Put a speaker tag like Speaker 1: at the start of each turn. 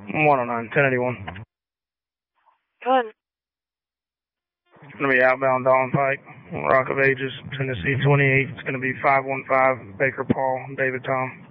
Speaker 1: 109, 1081.
Speaker 2: Good.
Speaker 1: It's going to be outbound Dawn Pike, Rock of Ages, Tennessee 28. It's going to be 515 Baker Paul, David Tom.